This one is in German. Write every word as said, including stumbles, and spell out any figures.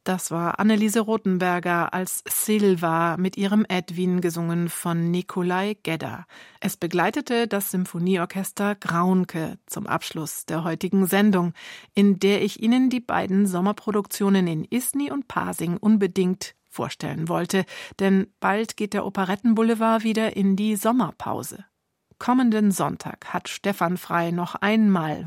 Das war Anneliese Rothenberger als Silva mit ihrem Edwin, gesungen von Nikolai Gedda. Es begleitete das Symphonieorchester Graunke zum Abschluss der heutigen Sendung, in der ich Ihnen die beiden Sommerproduktionen in Isny und Pasing unbedingt vorstellen wollte, denn bald geht der Operettenboulevard wieder in die Sommerpause. Kommenden Sonntag hat Stefan Frey noch einmal